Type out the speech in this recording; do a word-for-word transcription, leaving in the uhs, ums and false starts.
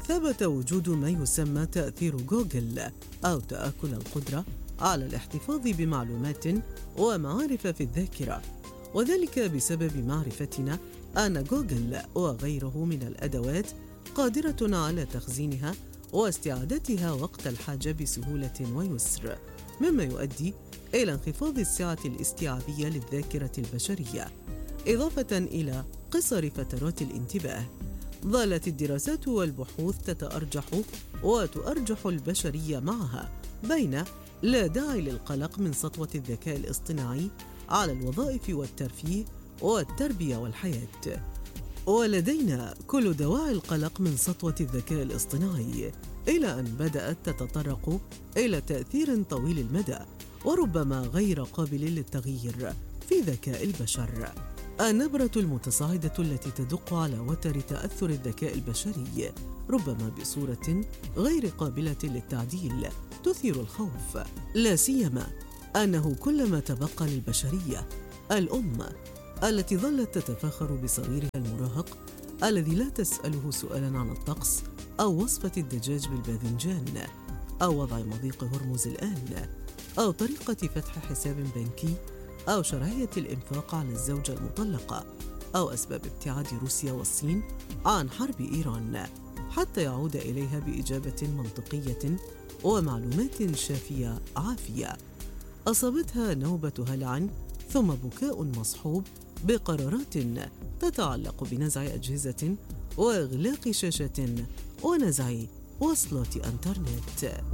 ثبت وجود ما يسمى تأثير جوجل أو تآكل القدرة على الاحتفاظ بمعلومات ومعارف في الذاكرة، وذلك بسبب معرفتنا أن جوجل وغيره من الأدوات قادرة على تخزينها واستعادتها وقت الحاجة بسهولة ويسر، مما يؤدي إلى انخفاض السعة الاستيعابية للذاكرة البشرية، إضافة إلى قصر فترات الانتباه. ظلت الدراسات والبحوث تتأرجح وتؤرجح البشرية معها بين لا داعي للقلق من سطوة الذكاء الاصطناعي على الوظائف والترفيه والتربية والحياة، ولدينا كل دواعي القلق من سطوة الذكاء الاصطناعي، إلى أن بدأت تتطرق إلى تأثير طويل المدى وربما غير قابل للتغيير في ذكاء البشر. النبرة المتصاعدة التي تدق على وتر تأثر الذكاء البشري ربما بصورة غير قابلة للتعديل تثير الخوف، لا سيما أنه كلما تبقى للبشرية الأم التي ظلت تتفاخر بصغيرها المراهق الذي لا تسأله سؤالا عن الطقس أو وصفة الدجاج بالباذنجان أو وضع مضيق هرمز الآن أو طريقة فتح حساب بنكي أو شرعية الإنفاق على الزوجة المطلقة أو أسباب ابتعاد روسيا والصين عن حرب إيران، حتى يعود إليها بإجابة منطقية ومعلومات شافية عافية. أصابتها نوبة هلع ثم بكاء مصحوب بقرارات تتعلق بنزع أجهزة وإغلاق شاشة ونزع وصلات إنترنت.